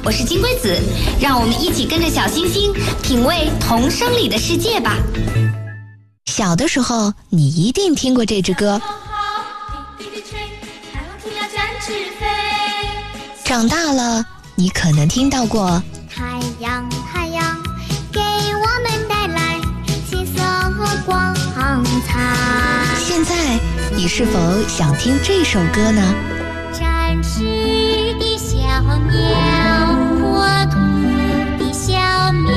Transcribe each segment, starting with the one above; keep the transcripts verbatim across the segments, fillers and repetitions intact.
我是金龟子，让我们一起跟着小星星品味童声里的世界吧。 小的时候，你一定听过这支歌。长大了，你可能听到过。 太阳，太阳，给我们带来金色和光彩。 现在，你是否想听这首歌呢？ 展翅的小鸟，破土的小苗。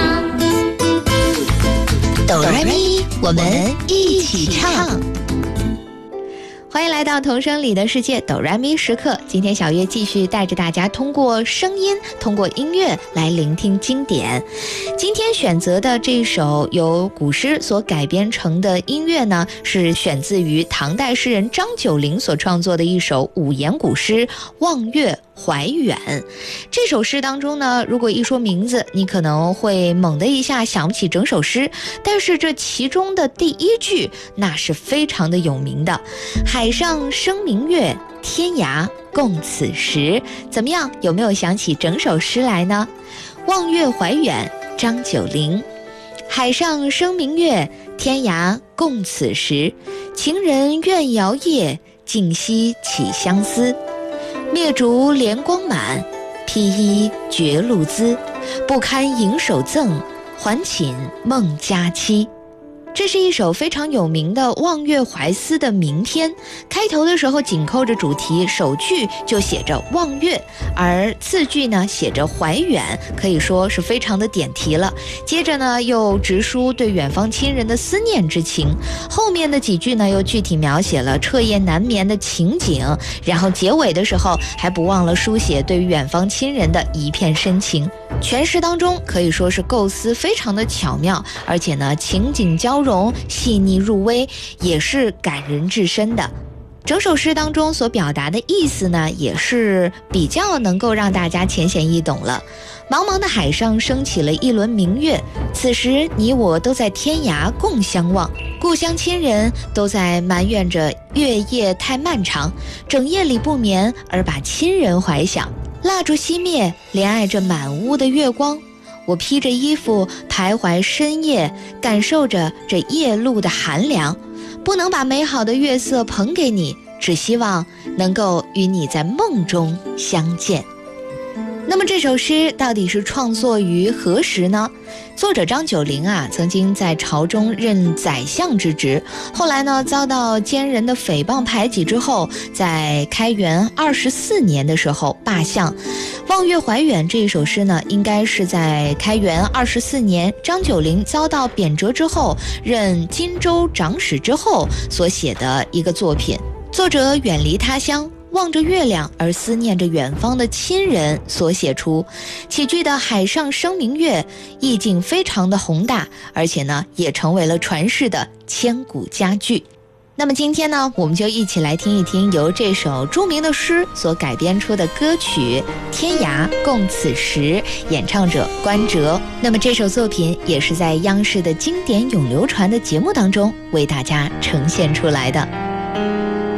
哆来咪，我们一起唱。欢迎来到童声里的世界，哆来咪时刻。今天小月继续带着大家通过声音，通过音乐来聆听经典。今天选择的这首由古诗所改编成的音乐呢，是选自于唐代诗人张九龄所创作的一首五言古诗《望岳怀远》。这首诗当中呢，如果一说名字，你可能会猛的一下想不起整首诗，但是这其中的第一句那是非常的有名的。海上生明月，天涯共此时。怎么样，有没有想起整首诗来呢？望岳怀远，张九龄。海上生明月，天涯共此时。情人怨遥夜，竟夕起相思。灭烛怜光满，披衣觉露滋。不堪盈手赠，还寝梦佳期。这是一首非常有名的望岳怀思的名篇，开头的时候紧扣着主题，首句就写着望岳，而次句呢写着怀远，可以说是非常的点题了。接着呢又直抒对远方亲人的思念之情，后面的几句呢又具体描写了彻夜难眠的情景，然后结尾的时候还不忘了书写对于远方亲人的一片深情。全诗当中可以说是构思非常的巧妙，而且呢情景交融，细腻入微，也是感人至深的。整首诗当中所表达的意思呢，也是比较能够让大家浅显易懂了。茫茫的海上升起了一轮明月，此时你我都在天涯共相望，故乡亲人都在埋怨着月夜太漫长，整夜里不眠而把亲人怀想。蜡烛熄灭，怜爱着满屋的月光，我披着衣服徘徊深夜，感受着这夜露的寒凉，不能把美好的月色捧给你，只希望能够与你在梦中相见。那么这首诗到底是创作于何时呢？作者张九龄啊，曾经在朝中任宰相之职，后来呢遭到奸人的诽谤排挤之后，在开元二十四年的时候罢相。望岳怀远这一首诗呢，应该是在开元二十四年张九龄遭到贬谪之后，任荆州长史之后所写的一个作品。作者远离他乡，望着月亮而思念着远方的亲人所写出。起句的海上生明月，意境非常的宏大，而且呢也成为了传世的千古佳句。那么今天呢，我们就一起来听一听由这首著名的诗所改编出的歌曲《天涯共此时》，演唱者关喆。那么这首作品也是在央视的经典永流传的节目当中为大家呈现出来的。